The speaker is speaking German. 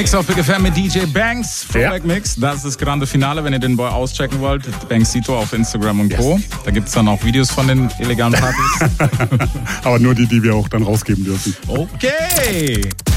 Mix auf Big FM mit DJ Banks, Throwback Mix. Das ist das grande Finale, wenn ihr den Boy auschecken wollt. Banksito auf Instagram und Co. Da gibt es dann auch Videos von den illegalen Partys. Aber nur die wir auch dann rausgeben dürfen. Okay.